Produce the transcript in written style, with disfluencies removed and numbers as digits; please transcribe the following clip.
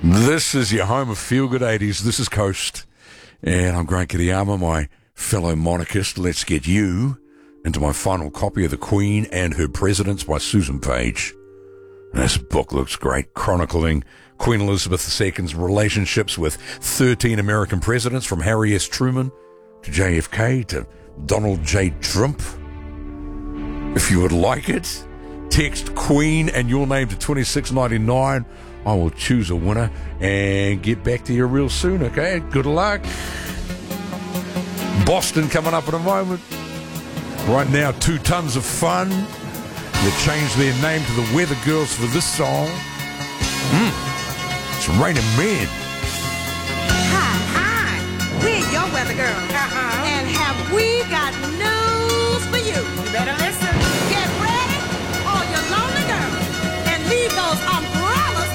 This is your home of Feel Good 80s. This is Coast. And I'm Grant Kiriyama, my fellow monarchist. Let's get you into my final copy of The Queen and Her Presidents by Susan Page. This book looks great, chronicling Queen Elizabeth II's relationships with 13 American presidents, from Harry S. Truman to JFK to Donald J. Trump. If you would like it, text Queen and your name to 2699. I will choose a winner and get back to you real soon, okay? Good luck. Boston coming up in a moment. Right now, 2 Tons of Fun. They changed their name to the Weather Girls for this song. It's Raining Men. Hi, we're your Weather Girls. And have we got news for you? You better listen.